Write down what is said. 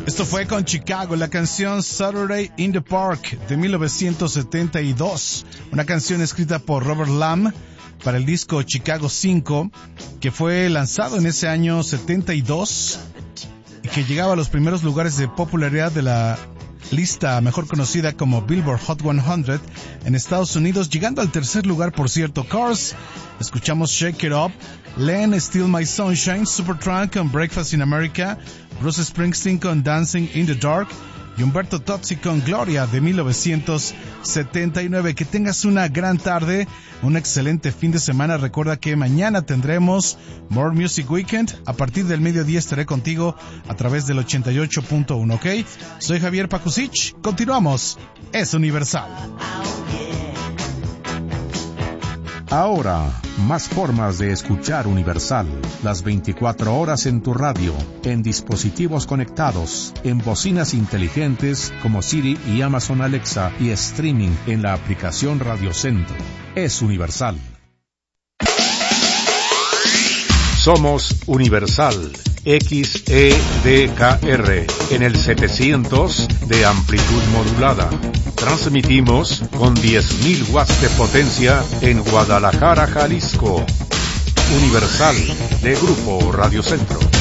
Esto fue con Chicago, la canción Saturday in the Park de 1972, una canción escrita por Robert Lamm para el disco Chicago 5, que fue lanzado en ese año 72 y que llegaba a los primeros lugares de popularidad de la lista mejor conocida como Billboard Hot 100 en Estados Unidos, llegando al tercer lugar, por cierto. Cars, escuchamos Shake It Up, Len, Steal My Sunshine, Supertramp con Breakfast in America, Bruce Springsteen con Dancing in the Dark y Umberto Tozzi con Gloria de 1979. Que tengas una gran tarde, un excelente fin de semana. Recuerda que mañana tendremos More Music Weekend. A partir del mediodía estaré contigo a través del 88.1, ¿ok? Soy Javier Pakusich. Continuamos. Es Universal. Ahora, más formas de escuchar Universal. Las 24 horas en tu radio, en dispositivos conectados, en bocinas inteligentes como Siri y Amazon Alexa y streaming en la aplicación Radio Centro. Es Universal. Somos Universal XEDKR en el 700 de amplitud modulada. Transmitimos con 10.000 watts de potencia en Guadalajara, Jalisco. Universal de Grupo Radio Centro.